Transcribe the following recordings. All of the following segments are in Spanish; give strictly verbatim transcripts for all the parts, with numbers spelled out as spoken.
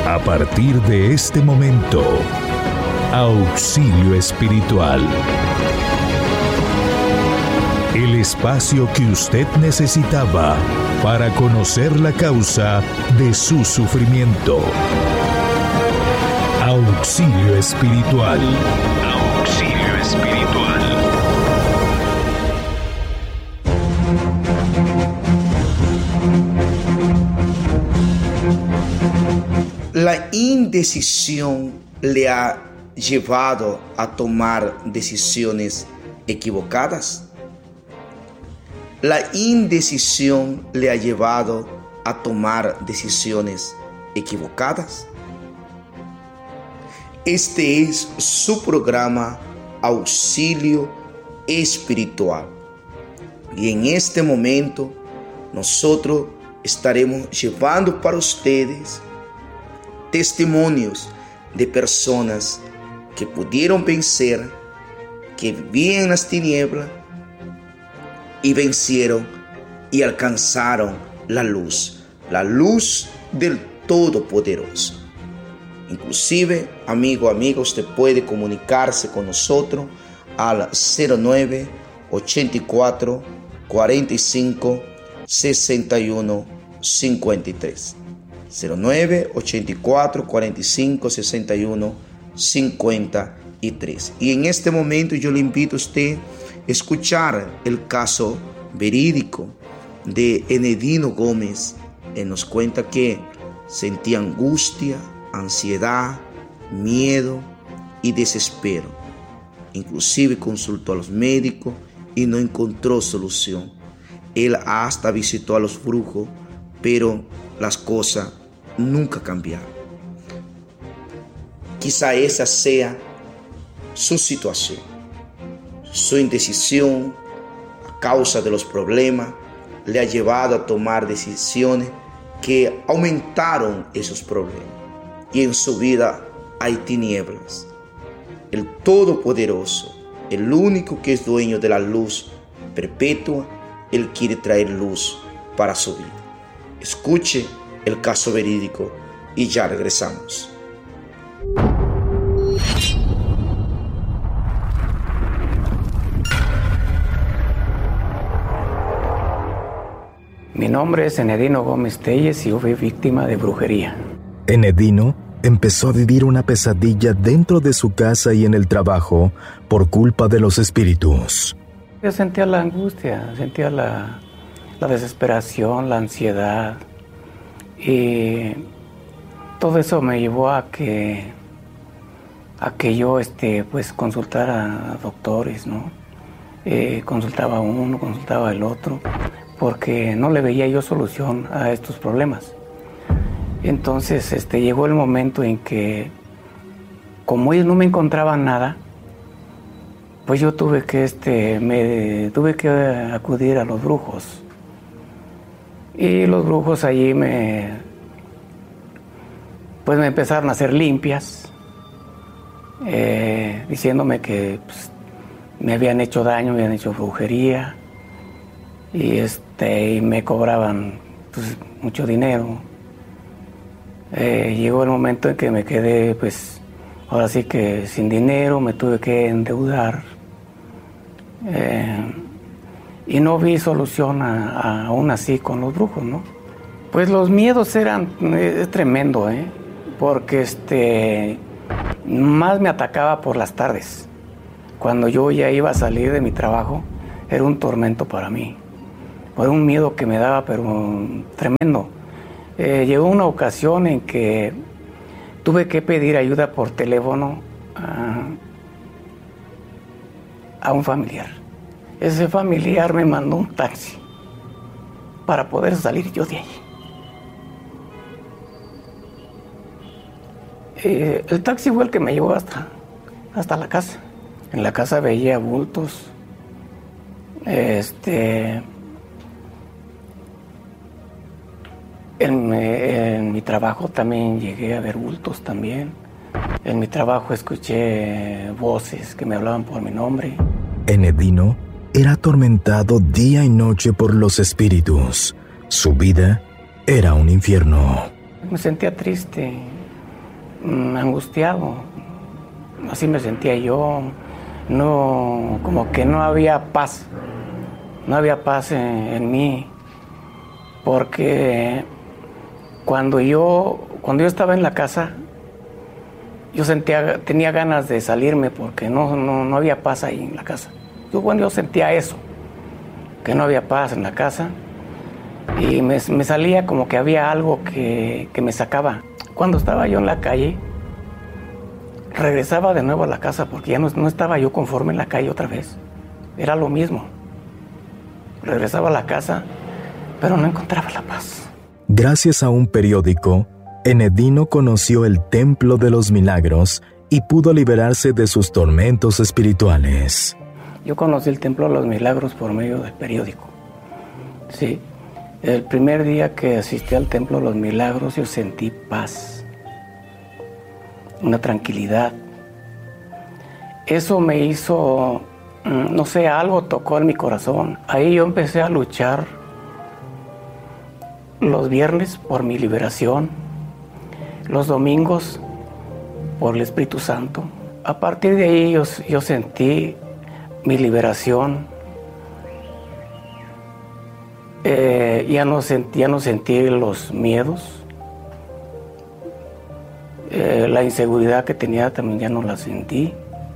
A partir de este momento, Auxilio Espiritual. El espacio que usted necesitaba para conocer la causa de su sufrimiento. Auxilio Espiritual. Auxilio Espiritual. La indecisión le ha llevado a tomar decisiones equivocadas. La indecisión le ha llevado a tomar decisiones equivocadas. Este es su programa Auxilio Espiritual. Y en este momento nosotros estaremos llevando para ustedes testimonios de personas que pudieron vencer, que vivían en las tinieblas y vencieron y alcanzaron la luz, la luz del Todopoderoso. Inclusive, amigo, amigo, usted puede comunicarse con nosotros al cero nueve ochenta y cuatro cuarenta y cinco sesenta y uno cincuenta y tres. cero nueve ochenta y cuatro cuarenta y cinco sesenta y uno cincuenta y tres. Y en este momento yo le invito a usted a escuchar el caso verídico de Enedino Gómez. Él nos cuenta que sentía angustia, ansiedad, miedo y desespero. Inclusive consultó a los médicos y no encontró solución. Él hasta visitó a los brujos, pero las cosas nunca cambiaron. Quizá esa sea su situación. Su indecisión, a causa de los problemas, le ha llevado a tomar decisiones que aumentaron esos problemas. Y en su vida hay tinieblas. El Todopoderoso, el único que es dueño de la luz perpetua, Él quiere traer luz para su vida. Escuche el caso verídico y ya regresamos. Mi nombre es Enedino Gómez Telles y yo fui víctima de brujería. Enedino empezó a vivir una pesadilla dentro de su casa y en el trabajo por culpa de los espíritus. Yo sentía la angustia, sentía la, la desesperación, la ansiedad. Y todo eso me llevó a que, a que yo este, pues, consultara a doctores, ¿no? Eh, consultaba a uno, consultaba al otro, porque no le veía yo solución a estos problemas. Entonces este, llegó el momento en que, como ellos no me encontraban nada, pues yo tuve que, este, me, tuve que acudir a los brujos. Y los brujos allí me, pues me empezaron a hacer limpias, eh, diciéndome que pues, me habían hecho daño, me habían hecho brujería, y, este, y me cobraban pues, mucho dinero. Eh, llegó el momento en que me quedé, pues, ahora sí que sin dinero, me tuve que endeudar. Eh, y no vi solución a, a, aún así con los brujos, ¿no? Pues los miedos eran, es tremendo, ¿eh? Porque este, más me atacaba por las tardes. Cuando yo ya iba a salir de mi trabajo, era un tormento para mí. Era un miedo que me daba, pero tremendo. Eh, llegó una ocasión en que tuve que pedir ayuda por teléfono a, a un familiar. Ese familiar me mandó un taxi para poder salir yo de ahí. Eh, el taxi fue el que me llevó hasta, hasta la casa. En la casa veía bultos. Este... En, en mi trabajo también llegué a ver bultos también. En mi trabajo escuché voces que me hablaban por mi nombre. Enedino era atormentado día y noche por los espíritus. Su vida era un infierno. Me sentía triste, mm, angustiado. Así me sentía yo. No, como que no había paz. No había paz en, en mí. Porque cuando yo, cuando yo estaba en la casa, yo sentía, tenía ganas de salirme porque no, no, no había paz ahí en la casa. Yo cuando yo sentía eso, que no había paz en la casa, y me, me salía como que había algo que, que me sacaba. Cuando estaba yo en la calle, regresaba de nuevo a la casa porque ya no, no estaba yo conforme en la calle otra vez. Era lo mismo. Regresaba a la casa, pero no encontraba la paz. Gracias a un periódico, Enedino conoció el Templo de los Milagros y pudo liberarse de sus tormentos espirituales. Yo conocí el Templo de los Milagros por medio del periódico. Sí, el primer día que asistí al Templo de los Milagros yo sentí paz, una tranquilidad. Eso me hizo, no sé, algo tocó en mi corazón. Ahí yo empecé a luchar los viernes por mi liberación, los domingos por el Espíritu Santo. A partir de ahí yo, yo sentí mi liberación. Eh, ya, no sentí, ya no sentí los miedos. Eh, la inseguridad que tenía también ya no la sentí.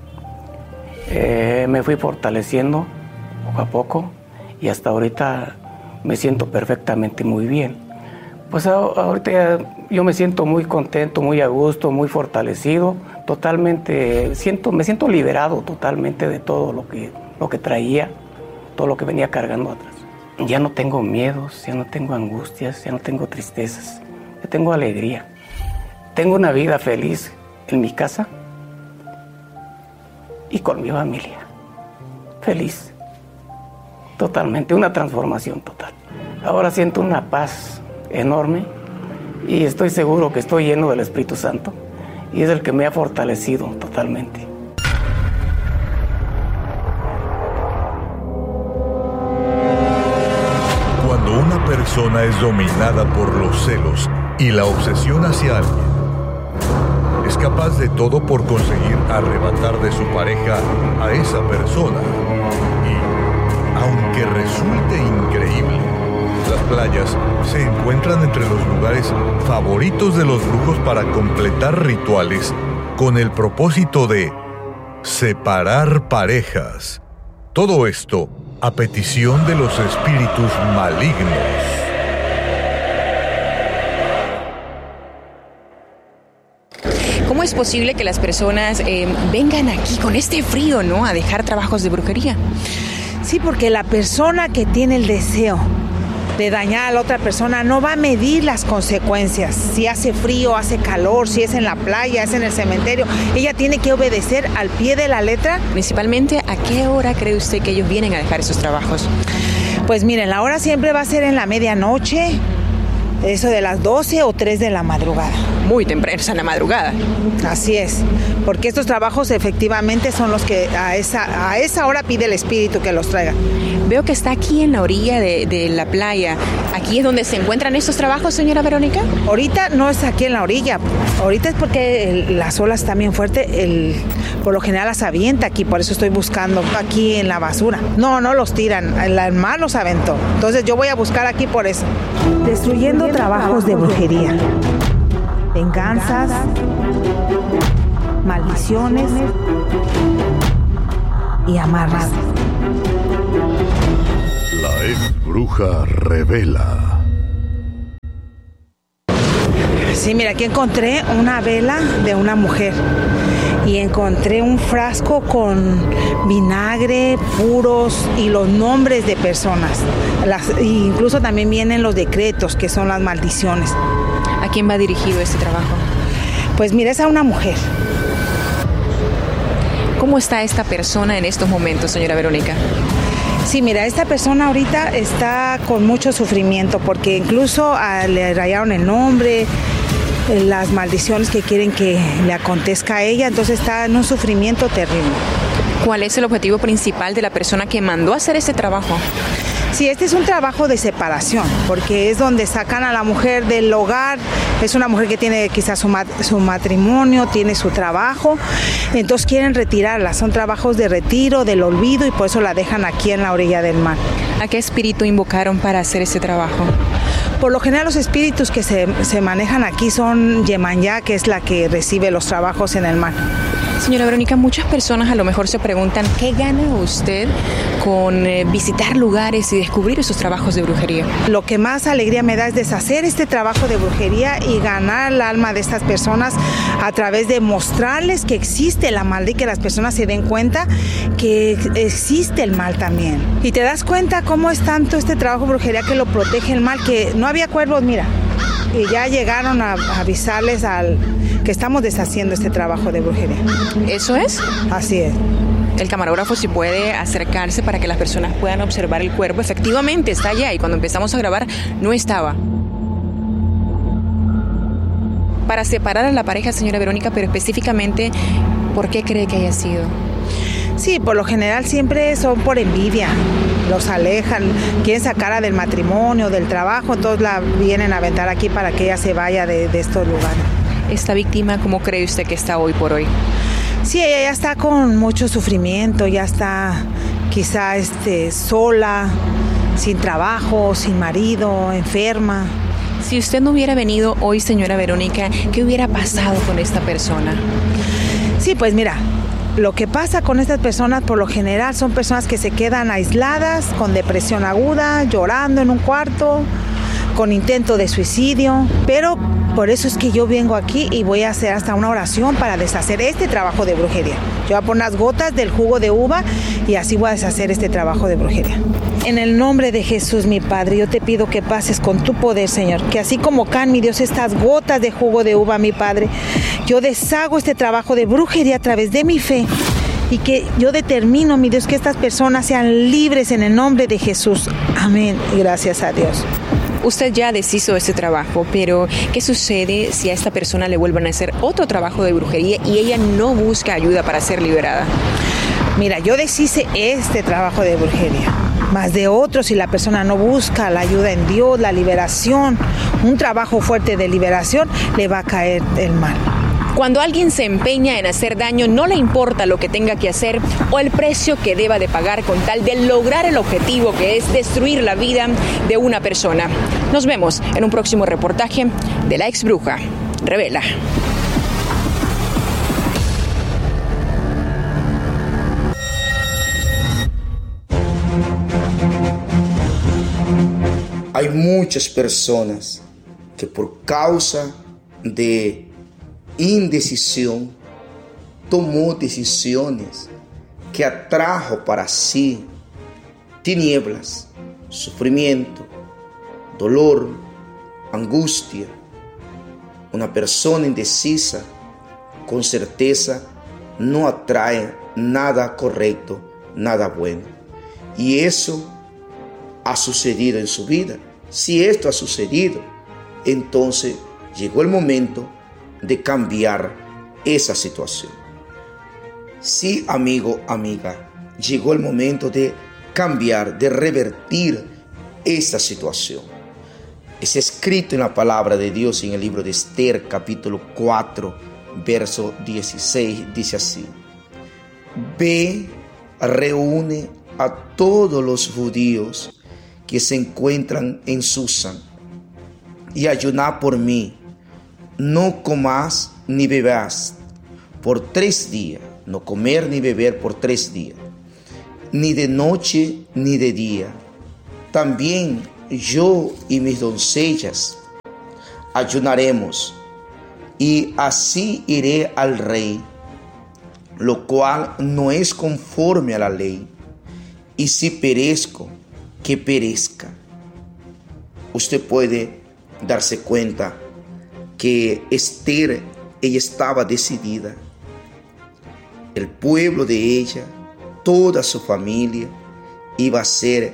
Eh, me fui fortaleciendo poco a poco y hasta ahorita me siento perfectamente muy bien. Pues ahorita ya yo me siento muy contento, muy a gusto, muy fortalecido, totalmente, siento, me siento liberado totalmente de todo lo que, lo que traía, todo lo que venía cargando atrás. Ya no tengo miedos, ya no tengo angustias, ya no tengo tristezas, ya tengo alegría. Tengo una vida feliz en mi casa y con mi familia. Feliz, totalmente, una transformación total. Ahora siento una paz enorme y estoy seguro que estoy lleno del Espíritu Santo y es el que me ha fortalecido totalmente. Cuando una persona es dominada por los celos y la obsesión hacia alguien, es capaz de todo por conseguir arrebatar de su pareja a esa persona. Y, aunque resulte increíble, las playas se encuentran entre los lugares favoritos de los brujos para completar rituales con el propósito de separar parejas. Todo esto a petición de los espíritus malignos. ¿Cómo es posible que las personas eh, vengan aquí con este frío, ¿no?, a dejar trabajos de brujería? Sí, porque la persona que tiene el deseo de dañar a la otra persona no va a medir las consecuencias. Si hace frío, hace calor, si es en la playa, es en el cementerio, ella tiene que obedecer al pie de la letra. Principalmente, ¿a qué hora cree usted que ellos vienen a dejar esos trabajos? Pues miren, la hora siempre va a ser en la medianoche, eso de las doce o tres de la madrugada. Muy temprano, en la madrugada. Así es, porque estos trabajos efectivamente son los que a esa, a esa hora pide el espíritu que los traiga. Veo que está aquí en la orilla de, de la playa. ¿Aquí es donde se encuentran estos trabajos, señora Verónica? Ahorita no es aquí en la orilla. Ahorita es porque el, las olas están bien fuertes. El, por lo general las avienta aquí, por eso estoy buscando aquí en la basura. No, no los tiran. El mar los aventó. Entonces yo voy a buscar aquí por eso. Destruyendo trabajos de brujería. Venganzas. Maldiciones. Y amarras. La ex bruja revela. Sí, mira, aquí encontré una vela de una mujer y encontré un frasco con vinagre, puros y los nombres de personas. Las, incluso también vienen los decretos, que son las maldiciones. ¿A quién va dirigido este trabajo? Pues mira, es a una mujer. ¿Cómo está esta persona en estos momentos, señora Verónica? Sí, mira, esta persona ahorita está con mucho sufrimiento porque incluso a, le rayaron el nombre, las maldiciones que quieren que le acontezca a ella, entonces está en un sufrimiento terrible. ¿Cuál es el objetivo principal de la persona que mandó a hacer este trabajo? Sí, este es un trabajo de separación, porque es donde sacan a la mujer del hogar. Es una mujer que tiene quizás su, mat- su matrimonio, tiene su trabajo, entonces quieren retirarla. Son trabajos de retiro, del olvido, y por eso la dejan aquí en la orilla del mar. ¿A qué espíritu invocaron para hacer ese trabajo? Por lo general los espíritus que se, se manejan aquí son Yemanyá, que es la que recibe los trabajos en el mar. Señora Verónica, muchas personas a lo mejor se preguntan ¿qué gana usted con eh, visitar lugares y descubrir esos trabajos de brujería? Lo que más alegría me da es deshacer este trabajo de brujería y ganar el alma de estas personas a través de mostrarles que existe la maldad y que las personas se den cuenta que existe el mal también. Y te das cuenta cómo es tanto este trabajo de brujería que lo protege el mal, que no había cuervos, mira, y ya llegaron a avisarles al que estamos deshaciendo este trabajo de brujería. ¿Eso es? Así es. El camarógrafo sí puede acercarse para que las personas puedan observar el cuerpo. Efectivamente está allá y cuando empezamos a grabar no estaba. Para separar a la pareja, señora Verónica, pero específicamente, ¿por qué cree que haya sido? Sí, por lo general siempre son por envidia, los alejan, quieren sacarla del matrimonio, del trabajo, entonces la vienen a aventar aquí para que ella se vaya de, de estos lugares. ¿Esta víctima cómo cree usted que está hoy por hoy? Sí, ella ya está con mucho sufrimiento, ya está quizá este, sola, sin trabajo, sin marido, enferma. Si usted no hubiera venido hoy, señora Verónica, ¿qué hubiera pasado con esta persona? Sí, pues mira, lo que pasa con estas personas por lo general son personas que se quedan aisladas, con depresión aguda, llorando en un cuarto, con intento de suicidio, pero por eso es que yo vengo aquí y voy a hacer hasta una oración para deshacer este trabajo de brujería. Yo voy a poner unas gotas del jugo de uva y así voy a deshacer este trabajo de brujería. En el nombre de Jesús, mi Padre, yo te pido que pases con tu poder, Señor, que así como caen, mi Dios, estas gotas de jugo de uva, mi Padre, yo deshago este trabajo de brujería a través de mi fe y que yo determino, mi Dios, que estas personas sean libres en el nombre de Jesús. Amén. Y gracias a Dios. Usted ya deshizo ese trabajo, pero ¿qué sucede si a esta persona le vuelven a hacer otro trabajo de brujería y ella no busca ayuda para ser liberada? Mira, yo deshice este trabajo de brujería, más de otros si la persona no busca la ayuda en Dios, la liberación, un trabajo fuerte de liberación, le va a caer el mal. Cuando alguien se empeña en hacer daño, no le importa lo que tenga que hacer o el precio que deba de pagar con tal de lograr el objetivo que es destruir la vida de una persona. Nos vemos en un próximo reportaje de La Ex Bruja Revela. Hay muchas personas que por causa de indecisión tomó decisiones que atrajo para sí tinieblas, sufrimiento, dolor, angustia. Una persona indecisa con certeza no atrae nada correcto, nada bueno. Y eso ha sucedido en su vida. Si esto ha sucedido, entonces llegó el momento de cambiar esa situación. Sí, amigo, amiga, llegó el momento de cambiar, de revertir esa situación. Es escrito en la palabra de Dios en el libro de Esther, capítulo cuatro, verso dieciséis, dice así: Ve, reúne a todos los judíos que se encuentran en Susan y ayuná por mí. No comas ni bebas por tres días, no comer ni beber por tres días, ni de noche ni de día. También yo y mis doncellas ayunaremos, y así iré al rey, lo cual no es conforme a la ley, y si perezco, que perezca. Usted puede darse cuenta que Esther, ella estaba decidida. El pueblo de ella, toda su familia, iba a ser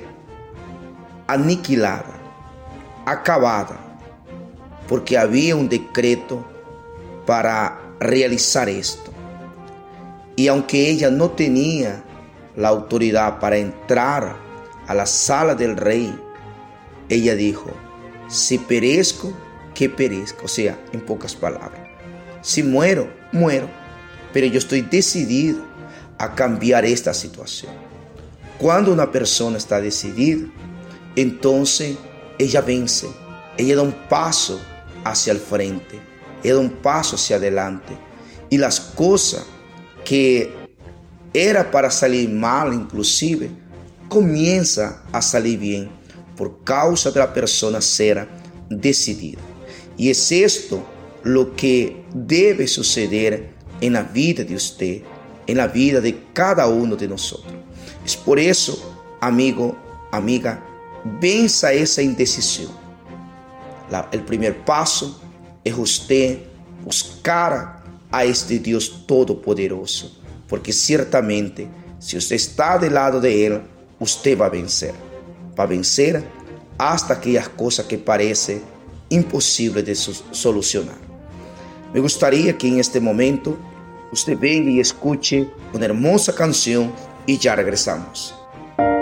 aniquilada, acabada, porque había un decreto para realizar esto. Y aunque ella no tenía la autoridad para entrar a la sala del rey, ella dijo, si perezco, que perezca. O sea, en pocas palabras, si muero, muero, pero yo estoy decidido a cambiar esta situación. Cuando una persona está decidida, entonces ella vence, ella da un paso hacia el frente, ella da un paso hacia adelante, y las cosas que era para salir mal inclusive, comienza a salir bien por causa de la persona ser decidida. Y es esto lo que debe suceder en la vida de usted, en la vida de cada uno de nosotros. Es por eso, amigo, amiga, venza esa indecisión. La, el primer paso es usted buscar a este Dios todopoderoso, porque ciertamente si usted está del lado de Él, usted va a vencer. Va a vencer hasta aquellas cosas que parece imposible de solucionar. Me gustaría que en este momento usted venga y escuche una hermosa canción y ya regresamos.